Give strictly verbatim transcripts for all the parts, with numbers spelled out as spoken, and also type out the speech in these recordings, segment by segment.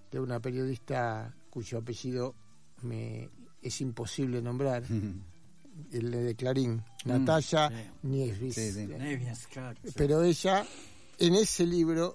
de una periodista cuyo apellido me es imposible nombrar, el de Clarín, mm, Natalia sí. Niesvis. Sí, sí. Niesvis, claro, sí. Pero ella, en ese libro,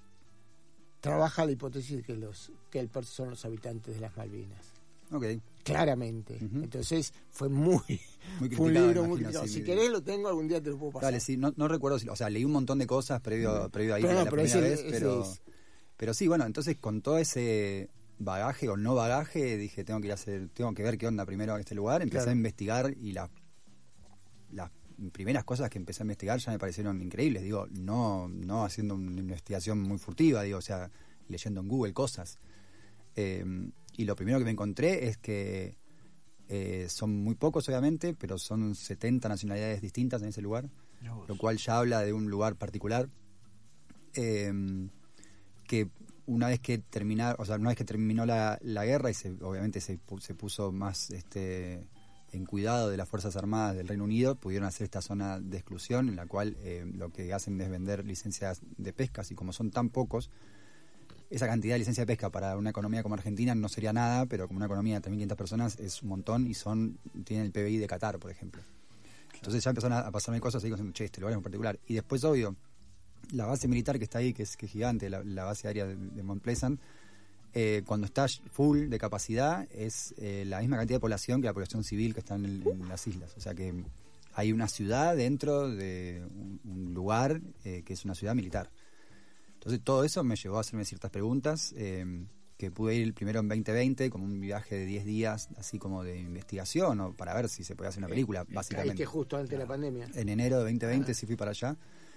trabaja la hipótesis de que los que el son los habitantes de las Malvinas. Okay. Claramente. Uh-huh. Entonces fue muy, muy fue un libro muy criticado. Si querés lo tengo, algún día te lo puedo pasar. Dale, sí, no, no recuerdo, si, o sea, leí un montón de cosas previo, uh-huh. previo a ir pero no, la pero primera ese, vez, ese pero, es. pero sí, bueno, entonces con todo ese bagaje o no bagaje, dije, tengo que ir a hacer, tengo que ver qué onda primero en este lugar, empecé claro. a investigar y la, las primeras cosas que empecé a investigar ya me parecieron increíbles, digo, no, no haciendo una investigación muy furtiva, digo, o sea, leyendo en Google cosas. Eh, y lo primero que me encontré es que eh, son muy pocos, obviamente, pero son setenta nacionalidades distintas en ese lugar, Dios. Lo cual ya habla de un lugar particular. Eh, que una vez que terminar, o sea, una vez que terminó la, la guerra y se, obviamente se, se puso más este, en cuidado de las Fuerzas Armadas del Reino Unido, pudieron hacer esta zona de exclusión en la cual eh, lo que hacen es vender licencias de pescas y como son tan pocos, esa cantidad de licencia de pesca para una economía como Argentina no sería nada, pero como una economía de tres mil quinientas personas es un montón y son tienen el P B I de Qatar, por ejemplo. Entonces ya empezaron a pasarme cosas así como, che, este lugar en particular. Y después, obvio, la base militar que está ahí, que es, que es gigante, la, la base aérea de, de Mount Pleasant, eh, cuando está full de capacidad, es eh, la misma cantidad de población que la población civil que está en, el, en las islas. O sea que hay una ciudad dentro de un, un lugar eh, que es una ciudad militar. Entonces todo eso me llevó a hacerme ciertas preguntas, eh, que pude ir primero en veinte veinte, como un viaje de diez días, así como de investigación, o para ver si se podía hacer una película, eh, básicamente. Caíste justo antes de la pandemia. En enero de veinte veinte ah. sí fui para allá.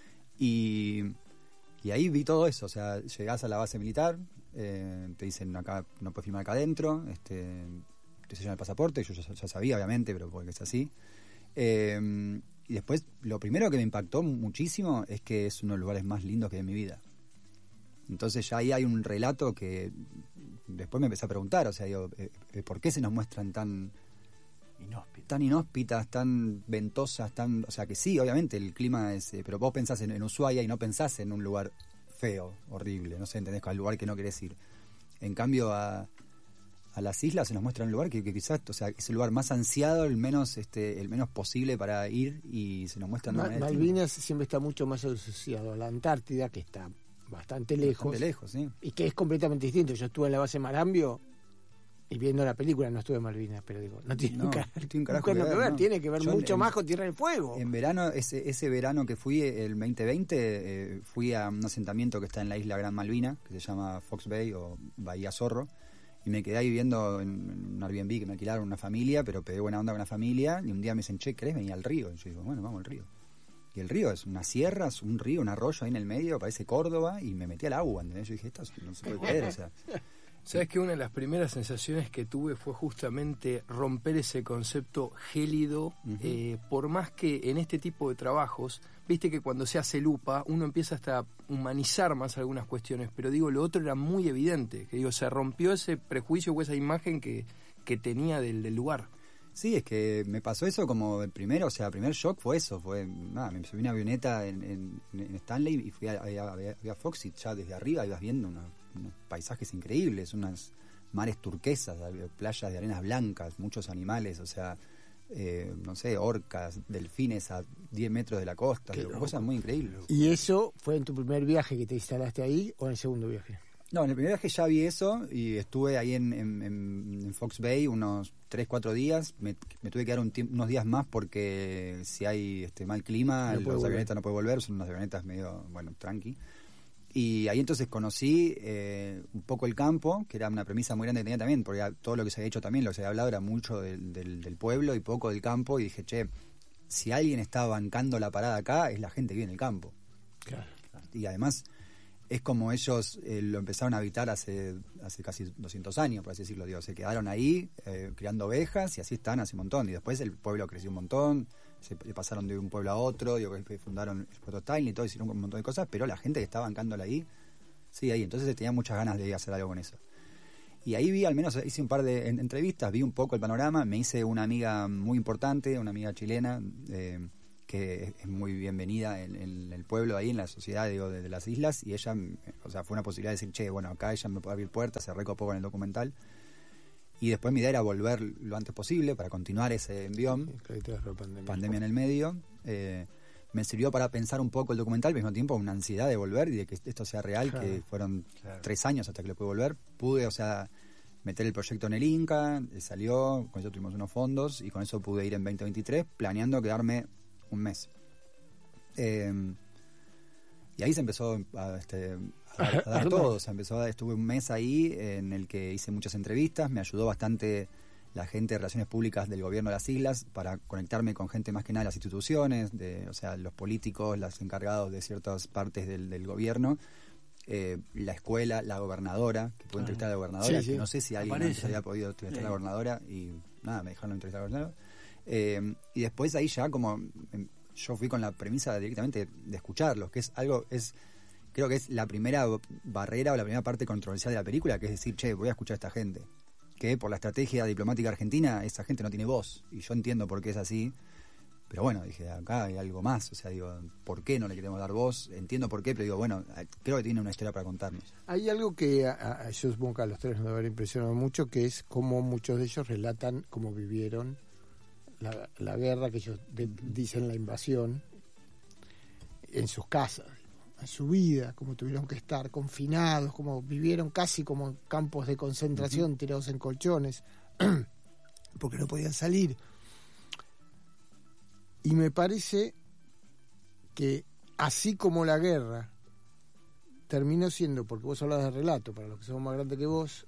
Y, y ahí vi todo eso, o sea, llegás a la base militar, eh, te dicen acá no puedes filmar acá adentro, este, te sellan el pasaporte, yo ya, ya sabía obviamente, pero porque es así. Eh, y después, lo primero que me impactó muchísimo es que es uno de los lugares más lindos que hay en mi vida. Entonces ya ahí hay un relato que después me empecé a preguntar, o sea, digo, eh, ¿por qué se nos muestran tan... Inhóspitas. Tan inhóspitas, tan ventosas, tan, o sea que sí, obviamente el clima es, eh, pero vos pensás en, en Ushuaia y no pensás en un lugar feo, horrible, no sé, entendés, al lugar que no querés ir. En cambio a, a las islas se nos muestra un lugar que, que quizás, o sea, es el lugar más ansiado, el menos, este, el menos posible para ir y se nos muestra. Ma- Malvinas siempre está mucho más asociado a la Antártida, que está bastante lejos. Bastante lejos, sí. Y que es completamente distinto. Yo estuve en la base Marambio. Y viendo la película, no estuve en Malvinas, pero digo, no tiene, no, un, car- tiene un carajo que ver, que ver, no. Tiene que ver Yo mucho en, más con Tierra del Fuego. En verano, ese ese verano que fui, el veinte veinte, eh, fui a un asentamiento que está en la isla Gran Malvina, que se llama Fox Bay o Bahía Zorro, y me quedé ahí viviendo en, en un Airbnb que me alquilaron una familia, pero pegué buena onda con la familia, y un día me dicen, che, ¿querés venir al río? Y yo digo, bueno, vamos al río. Y el río es una sierra, es un río, un arroyo ahí en el medio, parece Córdoba, y me metí al agua, ¿entendés? Yo dije, esto no se puede creer, o sea... ¿Sabes que una de las primeras sensaciones que tuve fue justamente romper ese concepto gélido? Uh-huh. eh, por más que en este tipo de trabajos, viste que cuando se hace lupa, uno empieza hasta a humanizar más algunas cuestiones, pero digo, lo otro era muy evidente, que digo, se rompió ese prejuicio o esa imagen que, que tenía del, del lugar. Sí, es que me pasó eso como el primero, o sea, el primer shock fue eso, fue, nada, me subí una avioneta en, en, en Stanley y fui a, a, a, a Fox y ya desde arriba ibas viendo una, unos paisajes increíbles, unas mares turquesas, playas de arenas blancas, muchos animales, o sea, eh, no sé, orcas, delfines a diez metros de la costa, digo, cosas muy increíbles. ¿Y eso fue en tu primer viaje que te instalaste ahí o en el segundo viaje? No, en el primer viaje ya vi eso y estuve ahí en, en, en Fox Bay unos tres, cuatro días. Me, me tuve que dar un tiemp- unos días más porque si hay este mal clima, no los avionetas no pueden volver, son unas avionetas medio, bueno, tranqui. Y ahí entonces conocí eh, un poco el campo, que era una premisa muy grande que tenía también, porque todo lo que se había hecho también, lo que se había hablado era mucho del, del, del pueblo y poco del campo, y dije, che, si alguien está bancando la parada acá, es la gente que vive en el campo. Claro. Y además... es como ellos eh, lo empezaron a habitar hace hace casi doscientos años, por así decirlo. Digo, se quedaron ahí eh, criando ovejas y así están hace un montón. Y después el pueblo creció un montón, se pasaron de un pueblo a otro, digo, fundaron el Puerto Stanley y todo, hicieron un montón de cosas, pero la gente que estaba bancándola ahí, sí, ahí. Entonces tenía muchas ganas de hacer algo con eso. Y ahí vi, al menos hice un par de en, entrevistas, vi un poco el panorama, me hice una amiga muy importante, una amiga chilena, eh, que es muy bienvenida en, en el pueblo ahí, en la sociedad, digo, de, de las islas, y ella, o sea, fue una posibilidad de decir, che, bueno, acá ella me puede abrir puertas, se recopó con el documental. Y después mi idea era volver lo antes posible para continuar ese envión. Sí, pandemia. pandemia en el medio. Eh, me sirvió para pensar un poco el documental, al mismo tiempo una ansiedad de volver y de que esto sea real, claro, que fueron claro. tres años hasta que lo pude volver. Pude, o sea, meter el proyecto en el Inca, salió, con eso tuvimos unos fondos y con eso pude ir en veinte veintitrés planeando quedarme un mes. Eh, y ahí se empezó a... Este, A dar, a dar todo, o sea, empezó a, estuve un mes ahí en el que hice muchas entrevistas, me ayudó bastante la gente de Relaciones Públicas del gobierno de las islas para conectarme con gente más que nada de las instituciones, de, o sea, los políticos, los encargados de ciertas partes del, del gobierno, eh, la escuela, la gobernadora, que pude entrevistar a la gobernadora, sí, sí. que no sé si alguien antes había podido entrevistar sí. a la gobernadora y nada, me dejaron entrevistar a la gobernadora. Eh, y después ahí ya como yo fui con la premisa directamente de escucharlos, que es algo... es creo que es la primera barrera o la primera parte controversial de la película, que es decir, che, voy a escuchar a esta gente. Que por la estrategia diplomática argentina, esa gente no tiene voz. Y yo entiendo por qué es así. Pero bueno, dije, acá hay algo más. O sea, digo, ¿por qué no le queremos dar voz? Entiendo por qué, pero digo, bueno, creo que tiene una historia para contarnos. Hay algo que a, a, yo supongo que a los tres nos debe haber impresionado mucho, que es cómo muchos de ellos relatan cómo vivieron la, la guerra, que ellos de, dicen la invasión, en sus casas. En su vida, como tuvieron que estar confinados, como vivieron casi como campos de concentración, uh-huh. tirados en colchones, porque no podían salir. Y me parece que así como la guerra terminó siendo, porque vos hablas de relato, para los que somos más grandes que vos,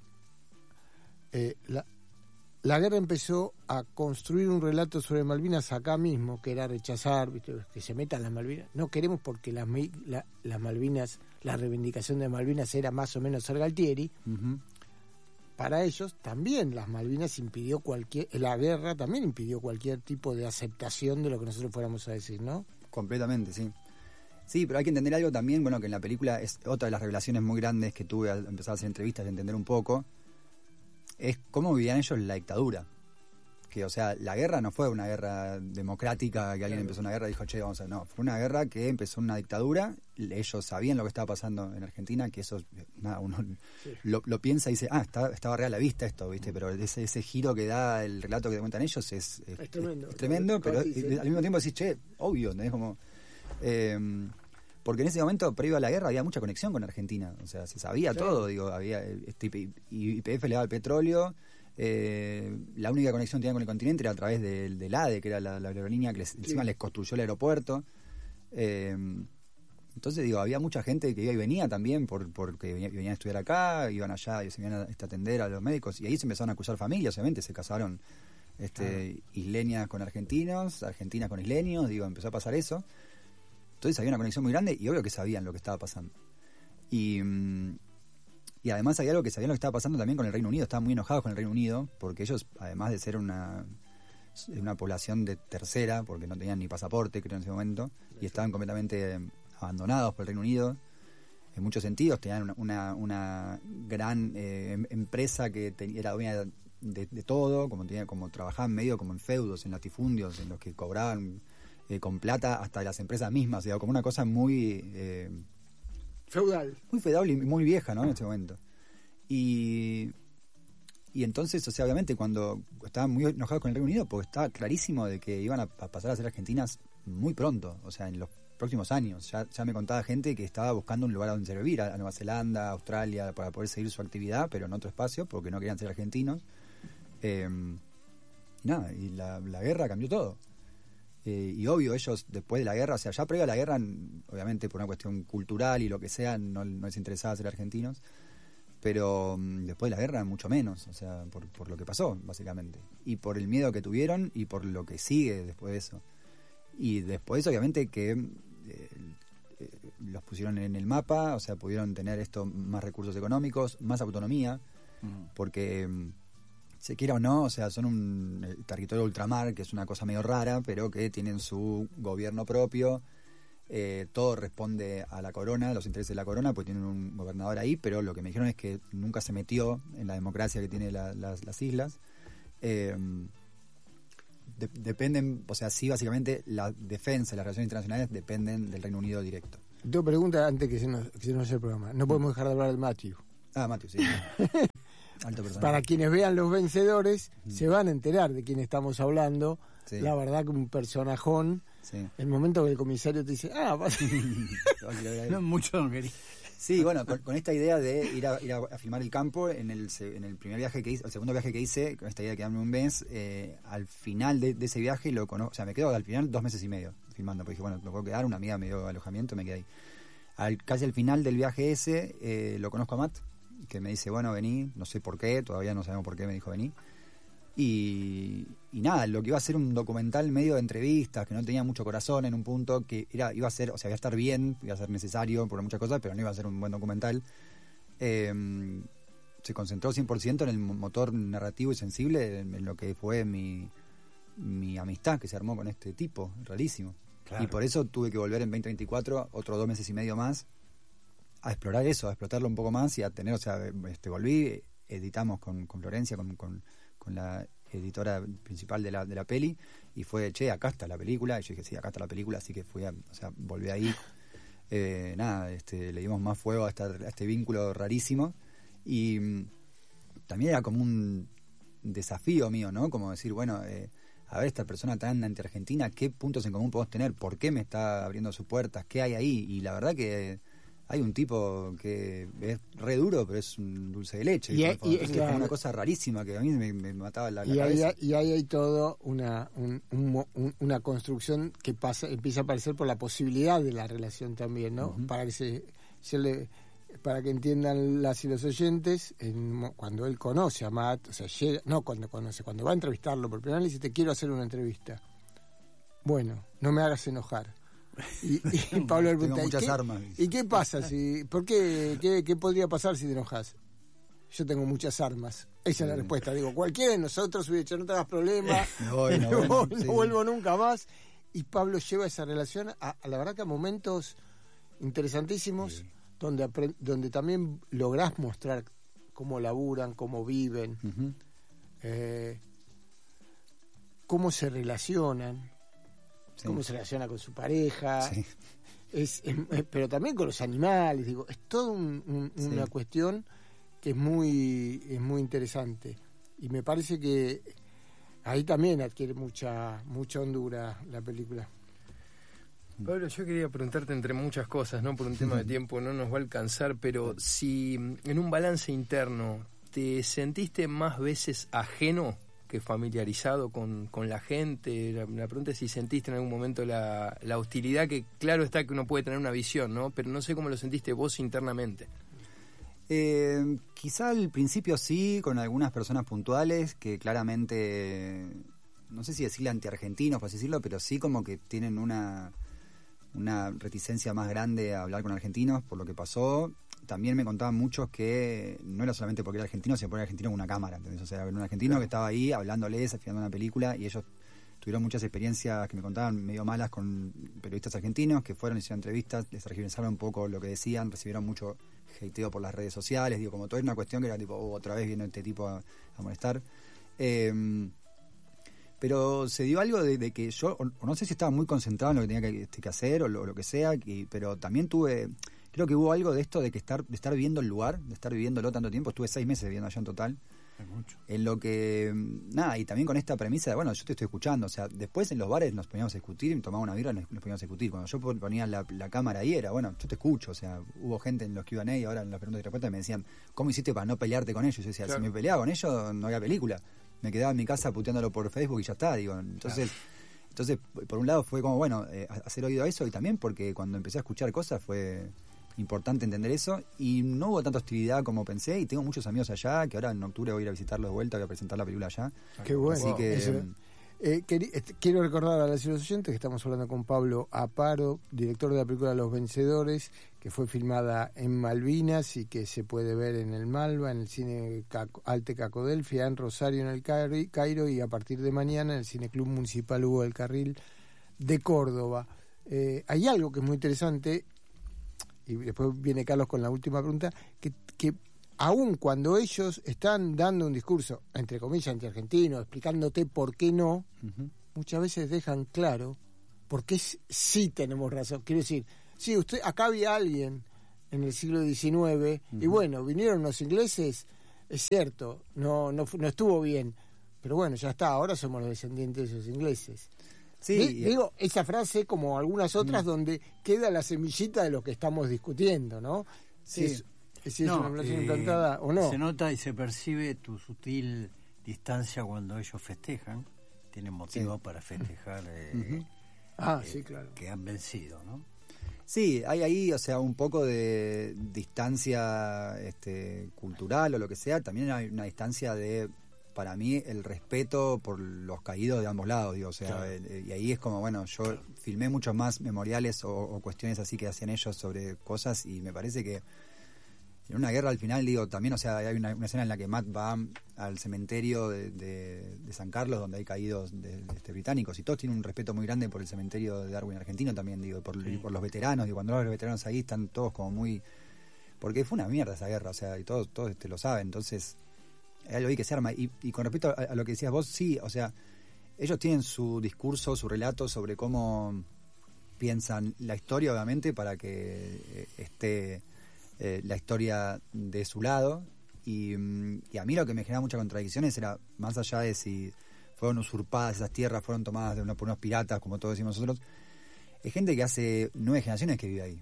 eh, la, la guerra empezó a construir un relato sobre Malvinas acá mismo, que era rechazar, ¿viste? Que se metan las Malvinas. No queremos porque las, la, las Malvinas, la reivindicación de Malvinas era más o menos ser Galtieri. Uh-huh. Para ellos también las Malvinas impidió cualquier, la guerra también impidió cualquier tipo de aceptación de lo que nosotros fuéramos a decir, ¿no? Completamente, sí. Sí, pero hay que entender algo también, bueno, que en la película es otra de las revelaciones muy grandes que tuve al empezar a hacer entrevistas y entender un poco, es cómo vivían ellos la dictadura. Que, o sea, la guerra no fue una guerra democrática, que alguien empezó una guerra y dijo, che, vamos a... No, fue una guerra que empezó una dictadura, ellos sabían lo que estaba pasando en Argentina, que eso, nada, uno sí. lo, lo piensa y dice, ah, está, estaba real a la vista esto, ¿viste? Pero ese, ese giro que da el relato que te cuentan ellos es, es, es tremendo. Es, es tremendo, pero sí, sí. al mismo tiempo decís, che, obvio, ¿entendés? Como... Eh, porque en ese momento, previo a la guerra, había mucha conexión con Argentina. O sea, se sabía sí. todo, digo, había este, Y P F le daba el petróleo, eh, la única conexión que tenían con el continente era a través del, del A D E, que era la, la aerolínea que les, sí. encima les construyó el aeropuerto. Eh, entonces, digo, había mucha gente que iba y venía también por, porque venían a estudiar acá, iban allá y se venían a este, atender a los médicos, y ahí se empezaron a cruzar familias, obviamente, se casaron este, ah. isleñas con argentinos, argentinas con isleños, digo, empezó a pasar eso. Entonces había una conexión muy grande y obvio que sabían lo que estaba pasando. Y, y además había algo que sabían lo que estaba pasando también con el Reino Unido. Estaban muy enojados con el Reino Unido porque ellos, además de ser una, una población de tercera, porque no tenían ni pasaporte, creo, en ese momento, y estaban completamente abandonados por el Reino Unido, en muchos sentidos. Tenían una, una, una gran eh, empresa que ten, era dueña de, de todo, como, tenía, como trabajaban medio como en feudos, en latifundios, en los que cobraban... Eh, con plata hasta de las empresas mismas, o sea, como una cosa muy eh, feudal muy feudal y muy vieja, ¿no? En ese momento. Y y entonces, o sea, obviamente cuando estaban muy enojados con el Reino Unido, porque estaba clarísimo de que iban a, a pasar a ser argentinas muy pronto, o sea, en los próximos años. Ya, ya me contaba gente que estaba buscando un lugar a donde servir, a, a Nueva Zelanda, a Australia, para poder seguir su actividad, pero en otro espacio, porque no querían ser argentinos. Eh, y nada, y la, la guerra cambió todo. Eh, y obvio, ellos después de la guerra, o sea, ya previo a la guerra, obviamente por una cuestión cultural y lo que sea, no, no les interesaba ser argentinos, pero um, después de la guerra mucho menos, o sea, por, por lo que pasó, básicamente, y por el miedo que tuvieron y por lo que sigue después de eso. Y después, obviamente, que eh, eh, los pusieron en el mapa, o sea, pudieron tener esto, más recursos económicos, más autonomía, mm. porque... se quiera o no, o sea, son un territorio ultramar, que es una cosa medio rara, pero que tienen su gobierno propio, eh, todo responde a la corona, los intereses de la corona, pues tienen un gobernador ahí, pero lo que me dijeron es que nunca se metió en la democracia que tiene la, las, las islas. Eh, de, dependen, o sea, sí, básicamente la defensa y las relaciones internacionales dependen del Reino Unido directo. Dos preguntas antes que se nos, que se nos haga el programa. No podemos dejar de hablar de Matthew. Ah, Matthew, sí. Alto personaje. Para quienes vean Los Vencedores, mm. se van a enterar de quién estamos hablando. Sí. La verdad que un personajón. Sí. El momento que el comisario te dice, ah, no mucho no quería. Sí, bueno, con, con esta idea de ir a, ir a, a filmar el campo, en el, en el primer viaje que hice, el segundo viaje que hice, con esta idea de quedarme un mes, eh, al final de, de ese viaje lo conozco, o sea, me quedo al final dos meses y medio filmando, porque dije, bueno, me puedo quedar, una amiga me dio alojamiento, me quedé ahí. Al, casi al final del viaje ese, eh, lo conozco a Matt, que me dice, bueno, vení, no sé por qué, todavía no sabemos por qué me dijo vení. Y, y nada, lo que iba a ser un documental medio de entrevistas, que no tenía mucho corazón en un punto, que era iba a ser, o sea, iba a estar bien, iba a ser necesario por muchas cosas, pero no iba a ser un buen documental. Eh, se concentró cien por ciento en el motor narrativo y sensible, en, en lo que fue mi, mi amistad que se armó con este tipo, rarísimo. Claro. Y por eso tuve que volver en veinte veinticuatro, otros dos meses y medio más, a explorar eso, a explotarlo un poco más y a tener, o sea, este, volví, editamos con, con Florencia, con, con con la editora principal de la de la peli, y fue, che, acá está la película, y yo dije, sí, acá está la película, así que fui a, o sea, volví ahí, eh, nada, este, le dimos más fuego a, esta, a este vínculo rarísimo, y mm, también era como un desafío mío, ¿no? Como decir, bueno, eh, a ver, esta persona tan anti-argentina, ¿qué puntos en común podemos tener? ¿Por qué me está abriendo sus puertas? ¿Qué hay ahí? Y la verdad que hay un tipo que es re duro, pero es un dulce de leche. Y, hay, y es claro, una cosa rarísima que a mí me, me mataba la, la y cabeza. Hay, y ahí hay todo una, un, un, un, una construcción que pasa, empieza a aparecer por la posibilidad de la relación también, ¿no? Uh-huh. Para que se, se le, para que entiendan las y los oyentes, en, cuando él conoce a Matt, o sea, llega, no cuando conoce, cuando va a entrevistarlo por primera vez, le dice, te quiero hacer una entrevista. Bueno, no me hagas enojar. Y, y Pablo le pregunta, muchas ¿y, qué, armas. ¿y qué pasa? Si, ¿Por qué, qué? ¿Qué podría pasar si te enojas? Yo tengo muchas armas. Esa es la respuesta. Digo, cualquiera de nosotros hubiera dicho, no te hagas problema, no, voy, no, no, voy, no sí. vuelvo nunca más. Y Pablo lleva esa relación a, a la verdad que a momentos interesantísimos, sí. donde, aprend, donde también lográs mostrar cómo laburan, cómo viven, uh-huh. eh, cómo se relacionan. Sí. Cómo se relaciona con su pareja, sí. es, es, es, pero también con los animales, digo, es toda un, un, sí. una cuestión que es muy, es muy interesante. Y me parece que ahí también adquiere mucha, mucha hondura la película. Pablo, yo quería preguntarte entre muchas cosas, no por un tema de tiempo, no nos va a alcanzar, pero si en un balance interno te sentiste más veces ajeno que familiarizado con, con la gente, la, la pregunta es si sentiste en algún momento la, la hostilidad, que claro está que uno puede tener una visión, ¿no? Pero no sé cómo lo sentiste vos internamente. Eh, quizá al principio sí, con algunas personas puntuales que claramente, no sé si decirle anti-argentinos, por así decirlo, pero sí como que tienen una, una reticencia más grande a hablar con argentinos por lo que pasó. También me contaban muchos que no era solamente porque era argentino, sino porque era argentino con una cámara, ¿entendés? O sea, era un argentino claro. que estaba ahí hablándoles, filmando una película, y ellos tuvieron muchas experiencias que me contaban medio malas con periodistas argentinos que fueron, hicieron entrevistas, les tergiversaron un poco lo que decían, recibieron mucho hateo por las redes sociales, digo, como todo era una cuestión que era tipo, oh, otra vez viene este tipo a, a molestar. Eh, pero se dio algo de, de que yo, o, o no sé si estaba muy concentrado en lo que tenía que, este, que hacer o lo, lo que sea, que, pero también tuve... Creo que hubo algo de esto de que estar de estar viviendo el lugar, de estar viviéndolo tanto tiempo. Estuve seis meses viviendo allá en total. Es mucho. En lo que... Nada, y también con esta premisa de, bueno, yo te estoy escuchando. O sea, después en los bares nos poníamos a discutir, tomaba una birra y nos, nos poníamos a discutir. Cuando yo ponía la, la cámara ahí era, bueno, yo te escucho. O sea, hubo gente en los Q and A y ahora en las preguntas y respuestas me decían, ¿cómo hiciste para no pelearte con ellos? Yo decía, claro. si me peleaba con ellos no había película. Me quedaba en mi casa puteándolo por Facebook y ya está, digo. Entonces... Claro. Entonces, por un lado fue como, bueno, eh, hacer oído a eso, y también porque cuando empecé a escuchar cosas fue importante entender eso, y no hubo tanta hostilidad como pensé, y tengo muchos amigos allá, que ahora en octubre voy a ir a visitarlos de vuelta, voy a presentar la película allá. Qué bueno. Así que... Eso, eh, quiero recordar a los oyentes que estamos hablando con Pablo Aparo, director de la película Los Vencedores, que fue filmada en Malvinas y que se puede ver en el Malva, en el cine Alte Cacodelfia, en Rosario, en el Cairo, y a partir de mañana en el Cine Club Municipal Hugo del Carril de Córdoba. Eh, hay algo que es muy interesante, y después viene Carlos con la última pregunta, que, que aun cuando ellos están dando un discurso, entre comillas, anti-argentino, explicándote por qué no, uh-huh. muchas veces dejan claro por qué sí tenemos razón. Quiero decir, sí, usted, acá había alguien en el siglo diecinueve, uh-huh. y bueno, vinieron los ingleses, es cierto, no, no, no estuvo bien, pero bueno, ya está, ahora somos los descendientes de esos ingleses. Sí, D- digo, esa frase como algunas otras uh-huh. donde queda la semillita de lo que estamos discutiendo, ¿no? Sí. Si es, si es no, una frase eh, implantada o no. Se nota y se percibe tu sutil distancia cuando ellos festejan, tienen motivo sí. para festejar eh, uh-huh. ah, eh, sí, claro. que han vencido, ¿no? Sí, hay ahí, o sea, un poco de distancia este, cultural o lo que sea, también hay una distancia de, para mí, el respeto por los caídos de ambos lados, digo, o sea, claro. eh, y ahí es como, bueno, yo claro. filmé muchos más memoriales o, o cuestiones así que hacían ellos sobre cosas y me parece que en una guerra al final, digo, también, o sea, hay una, una escena en la que Matt va al cementerio de, de, de San Carlos, donde hay caídos de, de este, británicos, y todos tienen un respeto muy grande por el cementerio de Darwin argentino también, digo, por, sí. por los veteranos, y cuando los veteranos ahí están todos como muy... Porque fue una mierda esa guerra, o sea, y todos, todos este, lo saben, entonces es algo ahí que se arma. Y, y con respecto a, a lo que decías vos, sí, o sea, ellos tienen su discurso, su relato sobre cómo piensan la historia, obviamente, para que eh, esté... Eh, la historia de su lado y, y a mí lo que me generaba muchas contradicciones era, más allá de si fueron usurpadas esas tierras, fueron tomadas de unos, por unos piratas, como todos decimos nosotros, hay gente que hace nueve generaciones que vive ahí,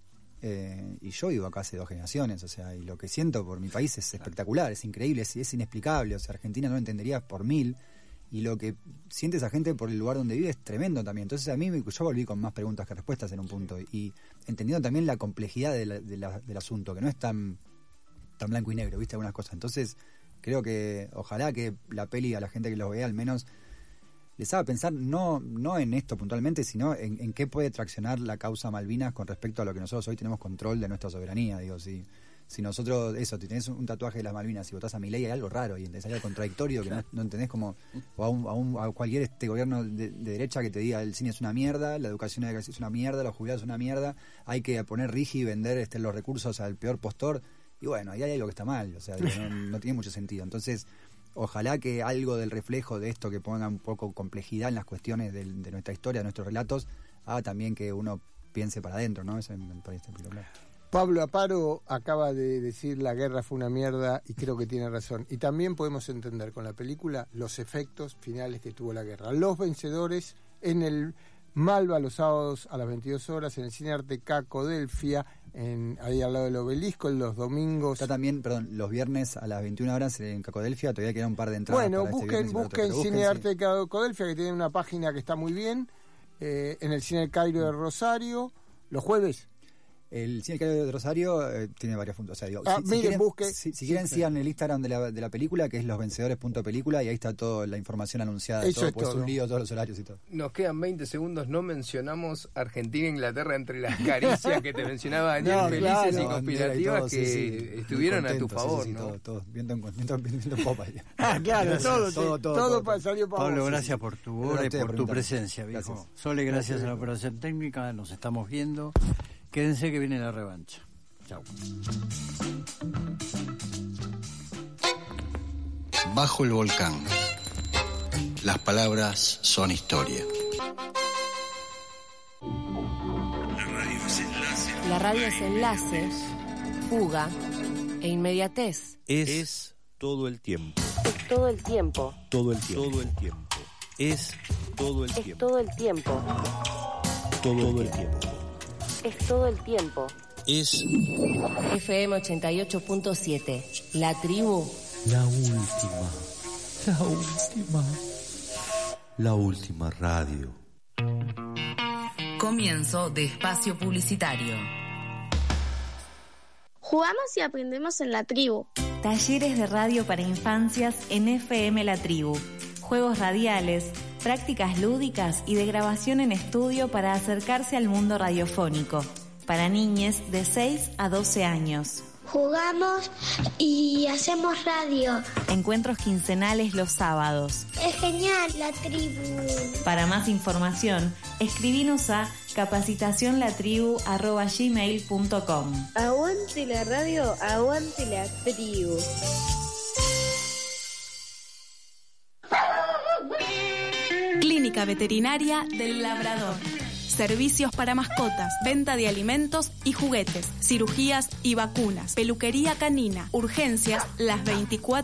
eh, y yo vivo acá hace dos generaciones, o sea, y lo que siento por mi país es espectacular, es increíble, es, es inexplicable, o sea, Argentina no lo entendería por mil, y lo que siente esa gente por el lugar donde vive es tremendo también. Entonces a mí yo volví con más preguntas que respuestas en un punto, y entendiendo también la complejidad de la, de la, del asunto, que no es tan, tan blanco y negro, viste, algunas cosas. Entonces creo que ojalá que la peli a la gente que lo vea al menos les haga pensar no, no en esto puntualmente, sino en, en qué puede traccionar la causa Malvinas con respecto a lo que nosotros hoy tenemos control de nuestra soberanía. Digo, si, si nosotros, eso, si tenés un tatuaje de las Malvinas y votás a Milei, hay algo raro y es algo contradictorio que no, no entendés, como, o a, un, a, un, a cualquier este gobierno de, de derecha que te diga el cine es una mierda, la educación es una mierda, los jubilados es una mierda, hay que poner rigi y vender este, los recursos al peor postor, y bueno, ahí hay algo que está mal, o sea, no, no tiene mucho sentido. Entonces, ojalá que algo del reflejo de esto, que ponga un poco complejidad en las cuestiones de, de nuestra historia, de nuestros relatos, haga también que uno piense para adentro, ¿no? Eso me parece particular. Pablo Aparo acaba de decir la guerra fue una mierda y creo que tiene razón. Y también podemos entender con la película los efectos finales que tuvo la guerra. Los vencedores en el Malva los sábados a las veintidós horas, en el Cine Arte Cacodelfia, en, ahí al lado del Obelisco, en los domingos. Está también, perdón, los viernes a las veintiuna horas en Cacodelfia, todavía quedan un par de entradas. Bueno, para busquen, este busquen otro, Cine busquen, Arte sí. Cacodelfia, que tiene una página que está muy bien, eh, en el Cine El Cairo de Rosario, los jueves. El Cine Cairo de Rosario eh, tiene varias funciones. O sea, digo, ah, si, miren, si quieren, busque. Si, si sí, quieren, sí. sigan el Instagram de la, de la película, que es losvencedores.película, y ahí está toda la información anunciada. Eso todo, es pues todo. un lío, todos los horarios y todo. Nos quedan veinte segundos, no mencionamos Argentina e Inglaterra entre las caricias que te mencionaba Daniel, no, felices claro, y conspirativas todo, que sí, sí. estuvieron a tu favor, sí, sí, ¿no? Todo, todo, viendo, viendo, viendo popa. Ah, claro, gracias, todo, todo, todo, todo, todo salió para Pablo, vos. gracias por tu hora y por tu presencia, viejo. Gracias. Sole, gracias, gracias a la operación técnica, nos estamos viendo. Quédense que viene la revancha. Chau. Bajo el volcán. Las palabras son historia. La radio es enlace. La radio es enlace, fuga e inmediatez. Es, es todo el tiempo. Es todo el tiempo. Todo el tiempo. Todo el tiempo. Es todo el es tiempo. Todo el tiempo. Todo el tiempo. Es todo el tiempo. Es F M ochenta y ocho punto siete. La tribu. La última. La última. La última radio. Comienzo de espacio publicitario. Jugamos y aprendemos en la tribu. Talleres de radio para infancias en F M La Tribu. Juegos radiales, prácticas lúdicas y de grabación en estudio para acercarse al mundo radiofónico. Para niñes de seis a doce años. Jugamos y hacemos radio. Encuentros quincenales los sábados. Es genial la tribu. Para más información, escribinos a capacitacionlatribu arroba gmail punto com. Aguante la radio, aguante la tribu. Clínica Clínica Veterinaria del Labrador. Servicios para mascotas, venta de alimentos y juguetes, cirugías y vacunas, peluquería canina, urgencias las veinticuatro